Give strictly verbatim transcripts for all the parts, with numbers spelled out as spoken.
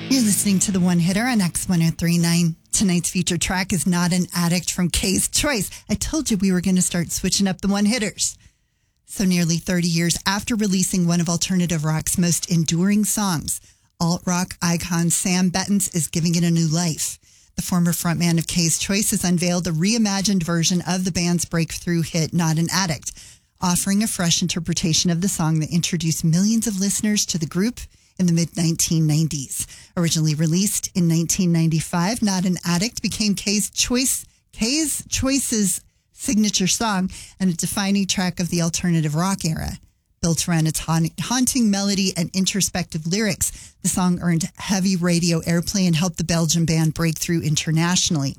You're listening to the One Hitter on X one oh three point nine. Tonight's featured track is Not an Addict from K's Choice. I told you we were going to start switching up the one hitters. So nearly thirty years after releasing one of alternative rock's most enduring songs, alt-rock icon Sam Bettens is giving it a new life. The former frontman of K's Choice has unveiled a reimagined version of the band's breakthrough hit Not an Addict, offering a fresh interpretation of the song that introduced millions of listeners to the group in the mid nineteen nineties. Originally released in nineteen ninety-five, Not an Addict became K's Choice, K's Choice's signature song and a defining track of the alternative rock era. Built around its haunting melody and introspective lyrics, the song earned heavy radio airplay and helped the Belgian band break through internationally.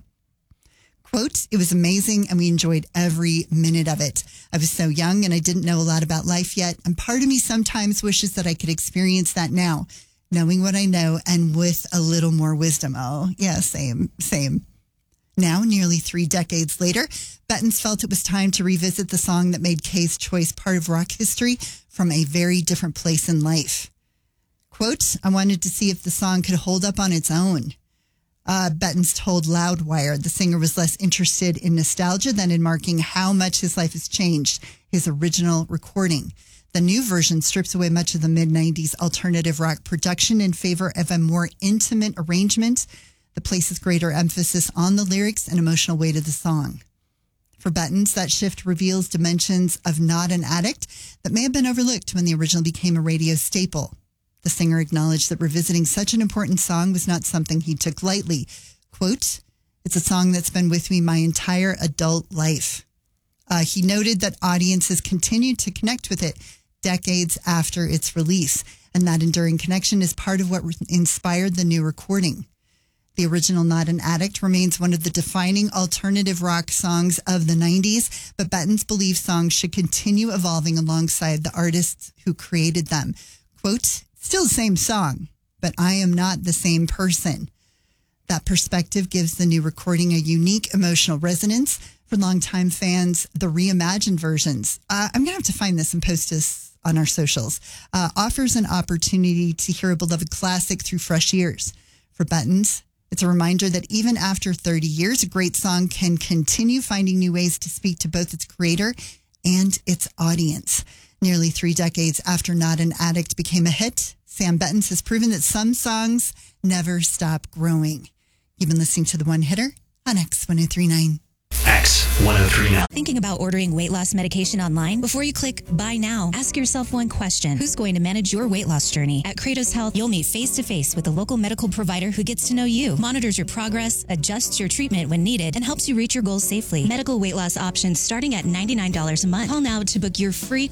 Quote, "It was amazing and we enjoyed every minute of it. I was so young and I didn't know a lot about life yet. And part of me sometimes wishes that I could experience that now, knowing what I know and with a little more wisdom." Oh, yeah, same, same. Now, nearly three decades later, Bettens felt it was time to revisit the song that made K's Choice part of rock history from a very different place in life. Quote, "I wanted to see if the song could hold up on its own." Uh, Bettens told Loudwire the singer was less interested in nostalgia than in marking how much his life has changed his original recording. The new version strips away much of the mid-nineties alternative rock production in favor of a more intimate arrangement that places greater emphasis on the lyrics and emotional weight of the song. For Bettens, that shift reveals dimensions of Not an Addict that may have been overlooked when the original became a radio staple. The singer acknowledged that revisiting such an important song was not something he took lightly. Quote, "It's a song that's been with me my entire adult life." Uh, he noted that audiences continued to connect with it decades after its release, and that enduring connection is part of what re- inspired the new recording. The original Not an Addict remains one of the defining alternative rock songs of the nineties, but Bettens believes songs should continue evolving alongside the artists who created them. Quote, "Still the same song, but I am not the same person." That perspective gives the new recording a unique emotional resonance. For longtime fans, the reimagined versions, uh, I'm going to have to find this and post this on our socials, uh, offers an opportunity to hear a beloved classic through fresh ears. For Bettens, it's a reminder that even after thirty years, a great song can continue finding new ways to speak to both its creator and its audience. Nearly three decades after Not an Addict became a hit, Sam Bettens has proven that some songs never stop growing. You've been listening to The One Hitter on X one oh three point nine. X one oh three point nine. Thinking about ordering weight loss medication online? Before you click buy now, ask yourself one question. Who's going to manage your weight loss journey? At Kratos Health, you'll meet face-to-face with a local medical provider who gets to know you, monitors your progress, adjusts your treatment when needed, and helps you reach your goals safely. Medical weight loss options starting at ninety-nine dollars a month. Call now to book your free